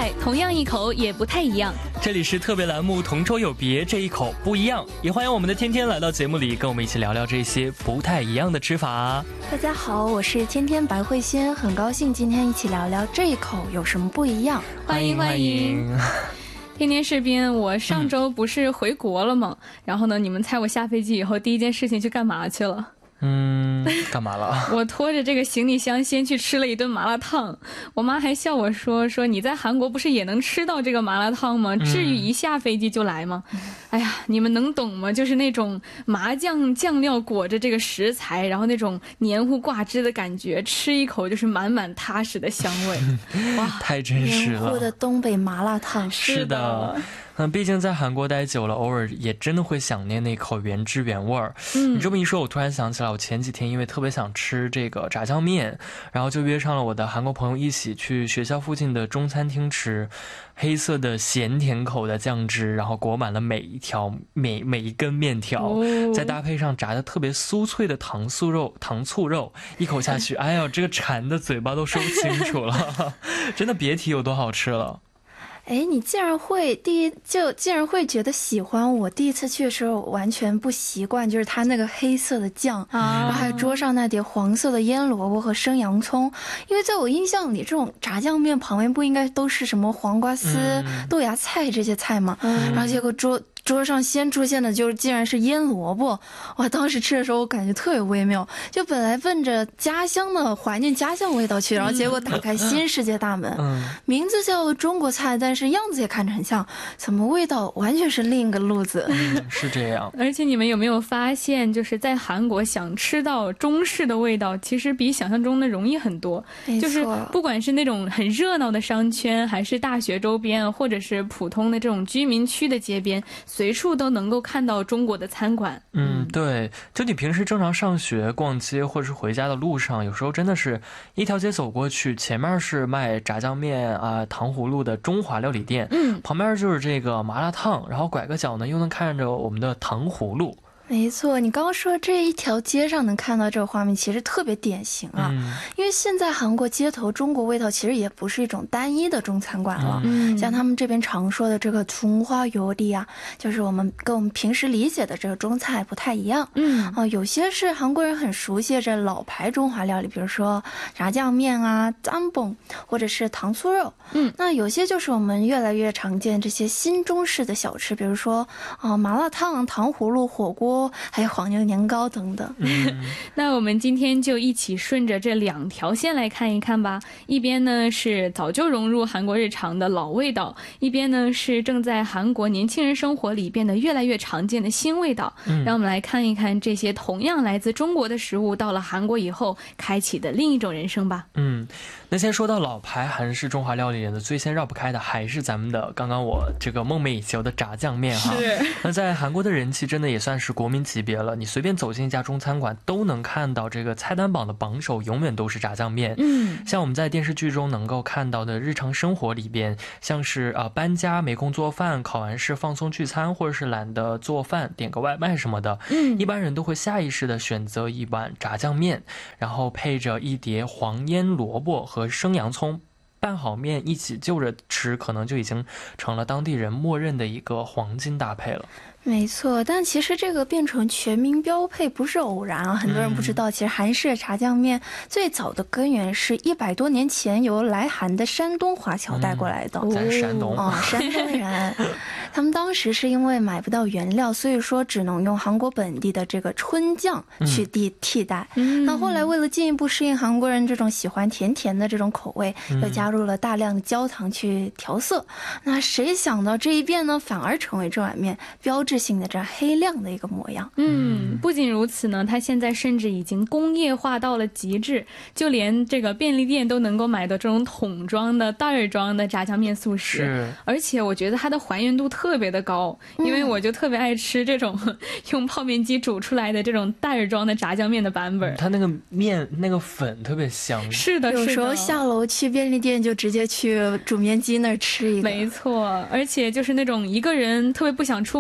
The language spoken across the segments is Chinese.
菜，同样一口也不太一样。 这里是特别栏目同州有别，这一口不一样。也欢迎我们的天天来到节目里，跟我们一起聊聊这些不太一样的吃法。 大家好，我是天天白慧仙，很高兴今天一起聊聊这一口有什么不一样。 欢迎欢迎。天天视频，我上周不是回国了吗？然后呢，你们猜我下飞机以后第一件事情去干嘛去了？ 干嘛了？ 我拖着这个行李箱先去吃了一顿麻辣烫。我妈还笑我说你在韩国不是也能吃到这个麻辣烫吗？至于一下飞机就来吗？哎呀，你们能懂吗？就是那种麻酱酱料裹着这个食材，然后那种黏糊挂汁的感觉，吃一口就是满满踏实的香味。 哇，太真实了！ 黏糊的东北麻辣烫。 是的。毕竟在韩国待久了，偶尔也真的会想念那口原汁原味儿。你这么一说，我突然想起来，我前几天因为特别想吃这个炸酱面，然后就约上了我的韩国朋友一起去学校附近的中餐厅吃。黑色的咸甜口的酱汁，然后裹满了每一根面条，再搭配上炸的特别酥脆的糖醋肉，一口下去，哎呦，这个馋的嘴巴都说不清楚了，真的别提有多好吃了。 哎，你竟然会觉得喜欢。我第一次去的时候完全不习惯，就是它那个黑色的酱，然后还有桌上那碟黄色的腌萝卜和生洋葱。因为在我印象里，这种炸酱面旁边不应该都是什么黄瓜丝、豆芽菜这些菜吗？然后结果桌上先出现的就是竟然是腌萝卜。哇，当时吃的时候我感觉特别微妙，就本来奔着家乡的怀念家乡味道去，然后结果打开新世界大门。名字叫中国菜，但是样子也看着很像，怎么味道完全是另一个路子。 是这样。 而且你们有没有发现，就是在韩国想吃到中式的味道，其实比想象中的容易很多。就是不管是那种很热闹的商圈，还是大学周边，或者是普通的这种居民区的街边，随处都能够看到中国的餐馆。 对，就你平时正常上学、逛街或者是回家的路上，有时候真的是一条街走过去，前面是卖炸酱面啊、糖葫芦的中华料理店，旁边就是这个麻辣烫，然后拐个角呢，又能看着我们的糖葫芦。 没错，你刚刚说这一条街上能看到这个画面其实特别典型啊。因为现在韩国街头中国味道其实也不是一种单一的中餐馆了。像他们这边常说的这个中华料理啊，就是跟我们平时理解的这个中菜不太一样。有些是韩国人很熟悉这老牌中华料理，比如说炸酱面啊、짬뽕或者是糖醋肉。那有些就是我们越来越常见这些新中式的小吃，比如说麻辣烫、糖葫芦、火锅，还有黄牛年糕等等。 那我们今天就一起顺着这两条线来看一看吧。一边呢是早就融入韩国日常的老味道，一边呢是正在韩国年轻人生活里变得越来越常见的新味道。让我们来看一看这些同样来自中国的食物到了韩国以后开启的另一种人生吧。 那先说到老牌韩式中华料理的，最先绕不开的还是咱们的刚刚我这个梦寐以求的炸酱面哈。那在韩国的人气真的也算是国民级别了，你随便走进一家中餐馆都能看到这个菜单榜的榜首永远都是炸酱面。像我们在电视剧中能够看到的日常生活里边，像是搬家没空做饭，考完试放松聚餐，或者是懒得做饭点个外卖什么的，一般人都会下意识的选择一碗炸酱面，然后配着一碟黄腌萝卜和生洋葱，拌好面一起就着吃，可能就已经成了当地人默认的一个黄金搭配了。 没错，但其实这个变成全民标配不是偶然啊。很多人不知道，其实韩式炸酱面最早的根源是100多年前由来韩的山东华侨带过来的。 咱山东山东人他们当时是因为买不到原料，所以说只能用韩国本地的这个春酱去替代。那后来为了进一步适应韩国人这种喜欢甜甜的这种口味，又加入了大量的焦糖去调色。那谁想到这一变呢，反而成为这碗面标志性的这黑亮的一个模样。 不仅如此呢，它现在甚至已经工业化到了极致，就连这个便利店都能够买到这种桶装的袋儿装的炸酱面速食。而且我觉得它的还原度特别的高，因为我就特别爱吃这种用泡面机煮出来的这种袋儿装的炸酱面的版本。 它那个面那个粉特别香。 是的， 有时候下楼去便利店就直接去煮面机那儿吃一个。 没错，而且就是那种一个人特别不想出门吃饭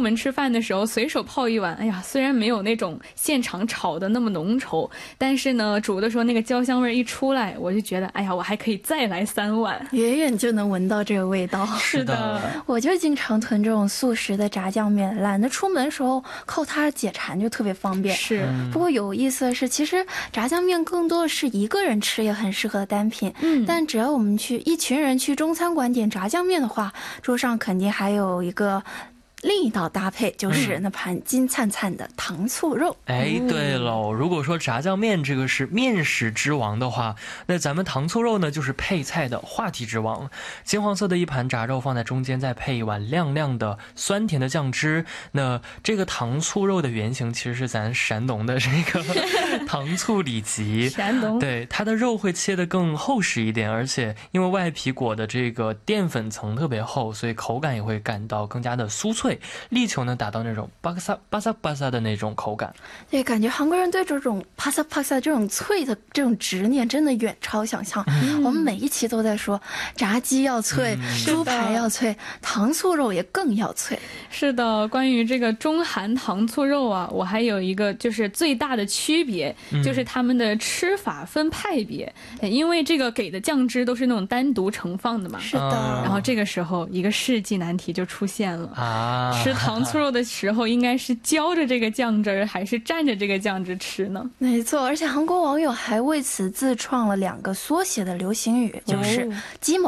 饭的时候随手泡一碗，哎呀，虽然没有那种现场炒的那么浓稠，但是呢煮的时候那个焦香味一出来，我就觉得哎呀，我还可以再来3碗， 远远就能闻到这个味道。 是的， 我就经常囤这种速食的炸酱面，懒得出门的时候靠它解馋就特别方便。 是， 不过有意思的是，其实炸酱面更多的是一个人吃也很适合的单品。但只要我们一群人去中餐馆点炸酱面的话，桌上肯定还有一个另一道搭配，就是那盘金灿灿的糖醋肉。 哎，对喽，如果说炸酱面这个是面食之王的话，那咱们糖醋肉呢就是配菜的话题之王。金黄色的一盘炸肉放在中间，再配一碗亮亮的酸甜的酱汁。那这个糖醋肉的原型其实是咱山东的这个糖醋里脊。 山东， 对，它的肉会切得更厚实一点，而且因为外皮裹的这个淀粉层特别厚，所以口感也会感到更加的酥脆，力求呢达到那种巴萨巴萨巴萨的那种口感。 对，感觉韩国人对这种帕萨帕萨这种脆的这种执念真的远超想象。我们每一期都在说炸鸡要脆，猪排要脆，糖醋肉也更要脆。 是的，关于这个中韩糖醋肉啊，我还有一个就是最大的区别，就是他们的吃法分派别。因为这个给的酱汁都是那种单独盛放的嘛。 是的。 然后这个时候一个世纪难题就出现了啊， 吃糖醋肉的时候应该是浇着这个酱汁还是蘸着这个酱汁吃呢？ 没错，而且韩国网友还为此自创了2个缩写的流行语，就是鸡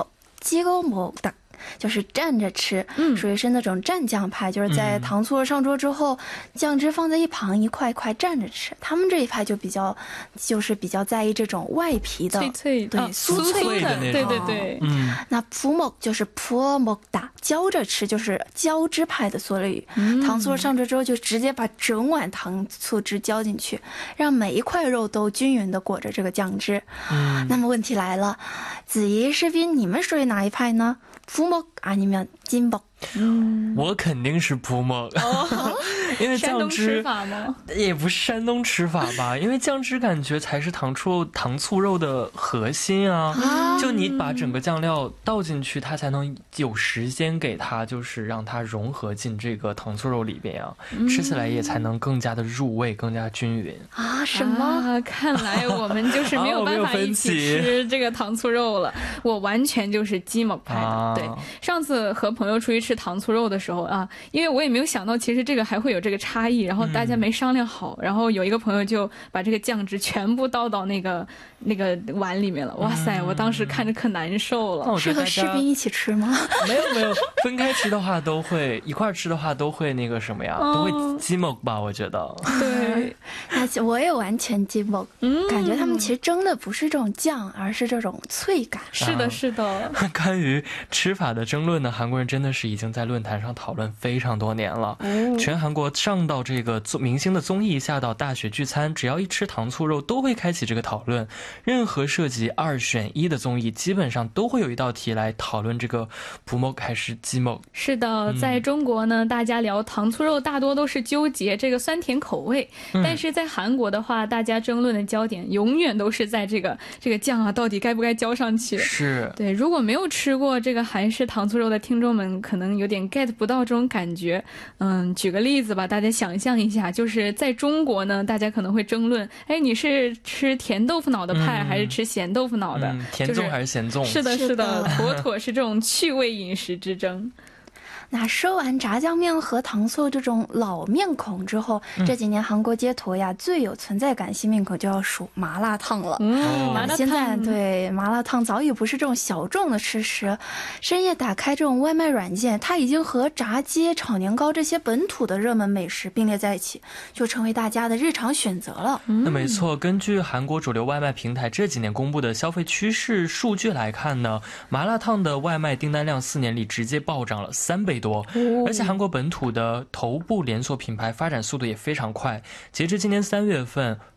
먹다就是蘸着吃，属于是那种蘸酱派，就是在糖醋肉上桌之后，酱汁放在一旁一块一块蘸着吃。他们这一派就比较在意这种外皮的脆脆对酥脆的那种， 对对对。 那부먹就是부어먹다，浇着吃就是浇汁派的缩略语。糖醋肉上桌之后就直接把整碗糖醋汁浇进去，让每一块肉都均匀的裹着这个酱汁。那么问题来了，子怡、士斌，你们属于哪一派呢？부먹 아니면 찐먹？ 我肯定是부먹，因为酱汁山东吃法吗？ 也不是山东吃法吧，因为酱汁感觉才是糖醋肉的核心啊。就你把整个酱料倒进去，它才能有时间给它就是让它融合进这个糖醋肉里边啊，吃起来也才能更加的入味，更加均匀啊。什么？ 看来我们就是没有办法一起吃这个糖醋肉了。我完全就是鸡먹派的。对，上次和朋友出去吃糖醋肉的时候啊，因为我也没有想到其实这个还会有这个差异，然后大家没商量好，然后有一个朋友就把这个酱汁全部倒到那个碗里面了。哇塞，我当时看着可难受了。 是和士兵一起吃吗？ 没有，分开吃的话都会，一块吃的话都会那个什么呀，都会鸡먹吧，我觉得。 对， 那我也完全鸡먹。感觉他们其实争的不是这种酱，而是这种脆感。 是的，是的。 关于吃法的争论呢，韩国人真的是已经在论坛上讨论非常多年了。全韩国上到这个明星的综艺，下到大学聚餐，只要一吃糖醋肉都会开启这个讨论。任何涉及2选1的综艺基本上都会有一道题来讨论这个부먹还是鸡먹。 是的，在中国呢，大家聊糖醋肉大多都是纠结这个酸甜口味，但是在韩国的话，大家争论的焦点永远都是在这个酱啊到底该不该浇上去。 是， 对，如果没有吃过这个韩式糖醋肉的听众们可能有点 get 不到这种感觉。举个例子吧，大家想象一下，就是在中国呢，大家可能会争论，哎，你是吃甜豆腐脑的派还是吃咸豆腐脑的？ 甜粽还是咸粽？ 是的，是的，妥妥是这种趣味饮食之争。 那说完炸酱面和糖醋这种老面孔之后，这几年韩国街头呀最有存在感新面孔就要数麻辣烫了。 麻辣烫现在对麻辣烫早已不是这种小众的吃食，深夜打开这种外卖软件，它已经和炸鸡、炒年糕这些本土的热门美食并列在一起，就成为大家的日常选择了。 那没错，根据韩国主流外卖平台这几年公布的消费趋势数据来看呢，麻辣烫的外卖订单量4年里直接暴涨了3倍多，而且韩国本土的头部连锁品牌发展速度也非常快。截至今年3月份，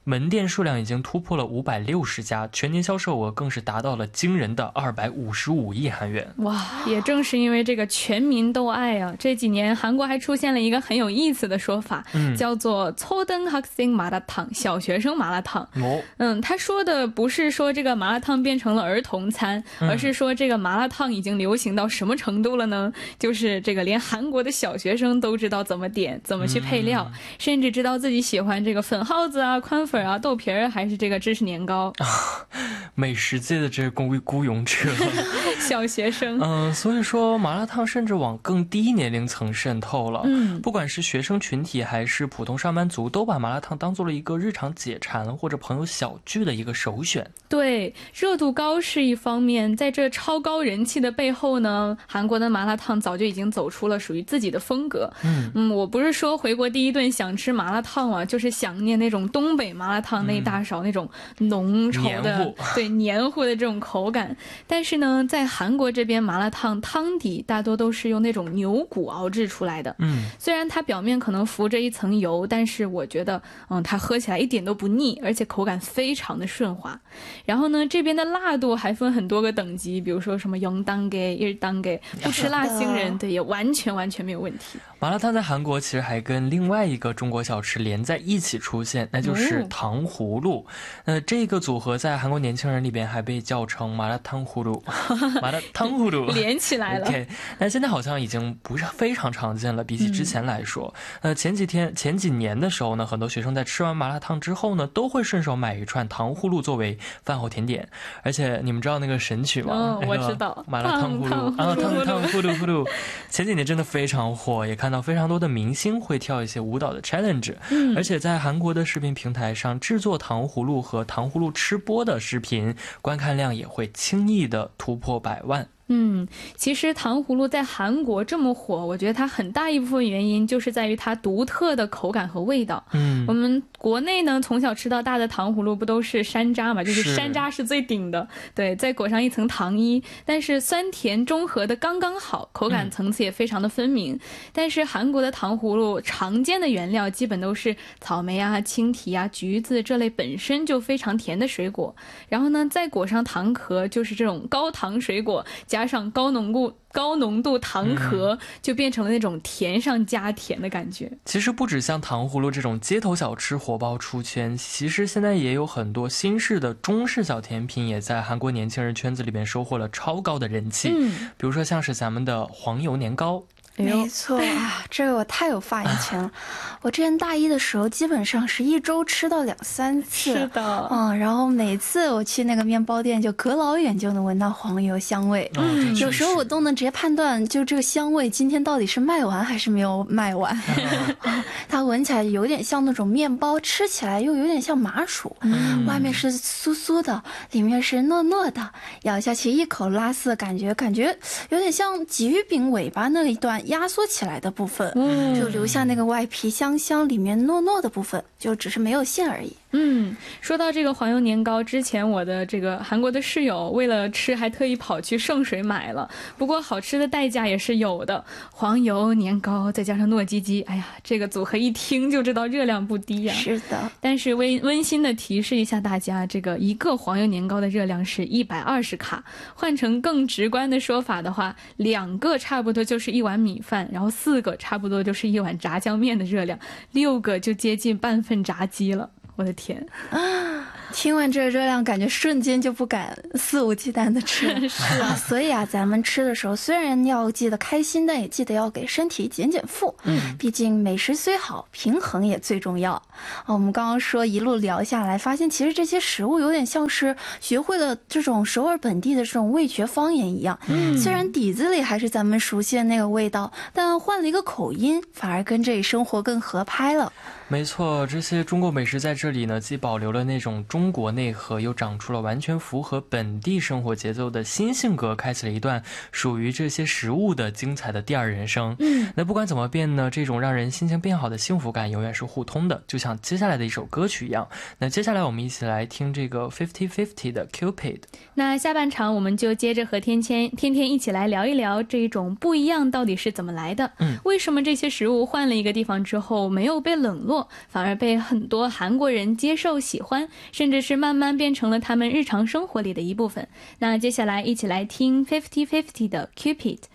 门店数量已经突破了560家，全年销售额更是达到了惊人的255亿韩元。 哇，也正是因为这个全民都爱啊，这几年韩国还出现了一个很有意思的说法，叫做초등학생麻辣烫，小学生麻辣烫。他说的不是说这个麻辣烫变成了儿童餐，而是说这个麻辣烫已经流行到什么程度了呢？就是这个连韩国的小学生都知道怎么点，怎么去配料，甚至知道自己喜欢这个粉耗子啊、宽粉啊、豆皮儿，还是这个芝士年糕。 美食界的这个孤勇者， 小学生。 所以说麻辣烫甚至往更低年龄层渗透了。不管是学生群体还是普通上班族，都把麻辣烫当做了一个日常解馋或者朋友小聚的一个首选。 对，热度高是一方面，在这超高人气的背后呢，韩国的麻辣烫早就已经走出了属于自己的风格。我不是说回国第一顿想吃麻辣烫啊，就是想念那种东北麻辣烫那一大勺那种浓稠的黏糊的这种口感。但是呢，在韩国这边麻辣烫汤底大多都是用那种牛骨熬制出来的。虽然它表面可能浮着一层油，但是我觉得它喝起来一点都不腻，而且口感非常的顺滑。然后呢，这边的辣度还分很多个等级，比如说什么0단계、1단계，不吃辣星人也完全没有问题。 麻辣烫在韩国其实还跟另外一个中国小吃连在一起出现，那就是糖葫芦。这个组合在韩国年轻人里边还被叫成麻辣烫葫芦，麻辣烫葫芦连起来了。 OK， 但现在好像已经不是非常常见了，比起之前来说。前几年的时候呢，很多学生在吃完麻辣烫之后呢，都会顺手买一串糖葫芦作为饭后甜点。而且你们知道那个神曲吗？ 我知道， 麻辣烫葫芦啊，烫葫芦葫芦。前几年真的非常火，也看到非常多的明星会跳一些舞蹈的 challenge。而且在韩国的视频平台上，制作糖葫芦和糖葫芦吃播的视频观看量也会轻易的突破100万。 其实糖葫芦在韩国这么火，我觉得它很大一部分原因就是在于它独特的口感和味道。我们国内呢从小吃到大的糖葫芦不都是山楂嘛，就是山楂是最顶的，对，再裹上一层糖衣，但是酸甜中和的刚刚好，口感层次也非常的分明。但是韩国的糖葫芦常见的原料基本都是草莓啊、青提啊、橘子这类本身就非常甜的水果，然后呢再裹上糖壳，就是这种高糖水果加上高浓度糖壳，就变成了那种甜上加甜的感觉。 其实不止像糖葫芦这种街头小吃火爆出圈，其实现在也有很多新式的中式小甜品也在韩国年轻人圈子里边收获了超高的人气。比如说像是咱们的黄油年糕。 没错啊，这个我太有发言权了。我之前大一的时候，基本上是一周吃到2-3次。 是的， 然后每次我去那个面包店，就隔老远就能闻到黄油香味。有时候我都能直接判断，就这个香味今天到底是卖完还是没有卖完。它闻起来有点像那种面包，吃起来又有点像麻薯，外面是酥酥的，里面是糯糯的，咬下去一口拉丝的感觉有点像鲫鱼饼尾巴那一段压缩起来的部分，就留下那个外皮香香，里面糯糯的部分，就只是没有馅而已。 说到这个黄油年糕，之前我的这个韩国的室友为了吃还特意跑去圣水买了，不过好吃的代价也是有的。黄油年糕再加上糯叽叽，哎呀，这个组合一听就知道热量不低呀。 是的， 但是温馨的提示一下大家，这个一个黄油年糕的热量是120卡，换成更直观的说法的话，2个差不多就是1碗米饭，然后4个差不多就是1碗炸酱面的热量，6个就接近半份炸鸡了。我的天听完这个热量，感觉瞬间就不敢肆无忌惮的吃。 是啊， 所以啊，咱们吃的时候虽然要记得开心，但也记得要给身体减负。毕竟美食虽好，平衡也最重要。我们刚刚说一路聊下来，发现其实这些食物有点像是学会了这种首尔本地的这种味觉方言一样。虽然底子里还是咱们熟悉的那个味道，但换了一个口音，反而跟这里生活更合拍了。 没错，这些中国美食在这里呢，既保留了那种中中国内核，又长出了完全符合本地生活节奏的新性格，开启了一段属于这些食物的精彩的第二人生。那不管怎么变呢，这种让人心情变好的幸福感永远是互通的，就像接下来的一首歌曲一样。那接下来我们一起来听这个 50/50 的 Cupid。 那下半场我们就接着和天天一起来聊一聊这种不一样到底是怎么来的。为什么这些食物换了一个地方之后没有被冷落，反而被很多韩国人接受喜欢，甚至是慢慢变成了他们日常生活里的一部分。那接下来一起来听50/50的 Cupid。